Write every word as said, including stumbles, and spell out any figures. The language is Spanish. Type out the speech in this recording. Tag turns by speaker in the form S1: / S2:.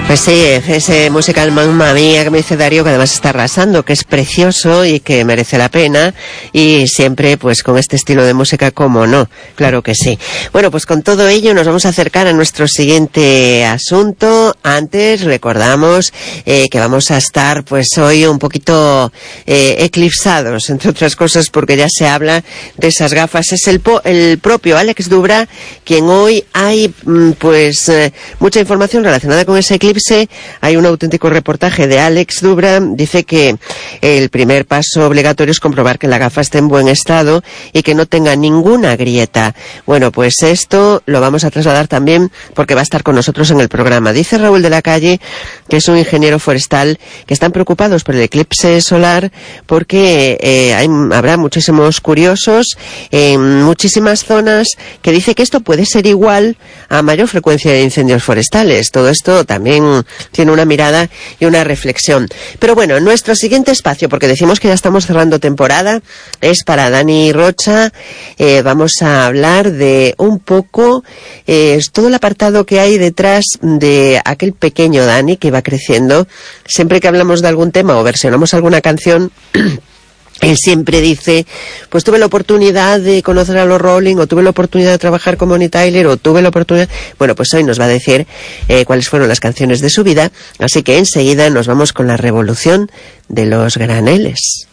S1: Pues sí, ese musical Mamma Mía que me dice Darío, que además está arrasando, que es precioso y que merece la pena, y siempre pues con este estilo de música, como no, claro que sí. Bueno, pues con todo ello nos vamos a acercar a nuestro siguiente asunto. Antes recordamos eh, que vamos a estar pues hoy un poquito eh, eclipsados, entre otras cosas porque ya se habla de esas gafas. Es el, po el propio Alex Dubra quien hoy hay pues eh, mucha información relacionada con ese eclipse. Hay un auténtico reportaje de Alex Dubra. Dice que el primer paso obligatorio es comprobar que la gafa esté en buen estado y que no tenga ninguna grieta. Bueno, pues esto lo vamos a trasladar también porque va a estar con nosotros en el programa. Dice Raúl de la Calle, que es un ingeniero forestal, que están preocupados por el eclipse solar porque eh, hay, habrá muchísimos curiosos en muchísimas zonas, que dice que esto puede ser igual a mayor frecuencia de incendios forestales. Todo esto también tiene una mirada y una reflexión. Pero bueno, nuestro siguiente espacio, porque decimos que ya estamos cerrando temporada, es para Dani Rocha. Eh, vamos a hablar de un poco eh, todo el apartado que hay detrás de aquel pequeño Dani que va creciendo. Siempre que hablamos de algún tema o versionamos alguna canción, él siempre dice, pues tuve la oportunidad de conocer a los Rolling, o tuve la oportunidad de trabajar con Bonnie Tyler, o tuve la oportunidad... Bueno, pues hoy nos va a decir eh, cuáles fueron las canciones de su vida, así que enseguida nos vamos con la revolución de los graneles.